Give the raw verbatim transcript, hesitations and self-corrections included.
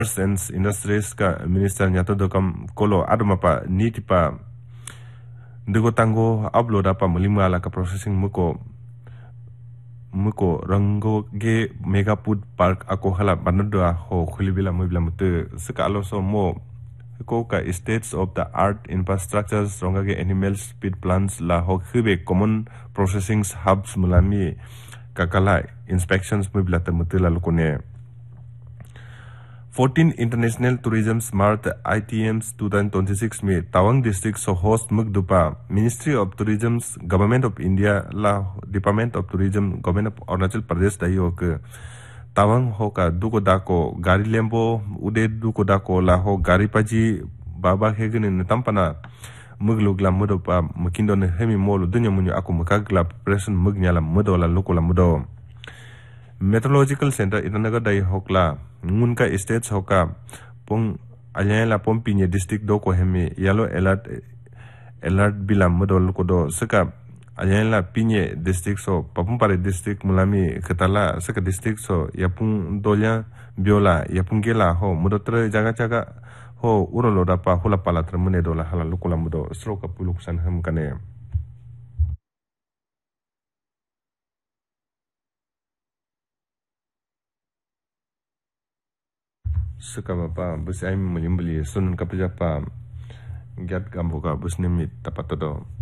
and Industries ka Minister nyato dokam kolo adama pa niti pa dego tango upload apa melima ala ka processing muko muko rango ge megaput park ako hala banadwa ho khulibila mubila mute seka aloso mo ko ka states of the art infrastructures ronga ge animal speed plants la ho khube common processing hubs mulami kakala inspections mubila temutela lokone fourteen International Tourism Smart I T Ms twenty twenty-six में Tawang District so host Mugdupa Ministry of Tourism's Government of India la Department of Tourism Government of Arunachal Pradesh dayo ke Tawang ho ka duko dako gari lembo ude duko dako la ho gari paji baba hegen ne tampana muglug la mudo pa mukindo ne hemi molo dunya munyo aku mukagla preparation mugnyala mudo la lokola mudo Meteorological Center itanaga dai hokla ngun ka states hoka pong alya la pom pinye district do ko hemi yellow alert alert bilam modol ko do saka alya la pinye district so papum pare district mulami khetala saka district so yapung dolya biola yapung gela ho modotre jaga jaga ho urolo da pa hula pala tremune do la hala lukula modo stroke puluk san ham kane suka bapa bus aim menyembeli sun kapja pa giat gamboga bus nimit tapat do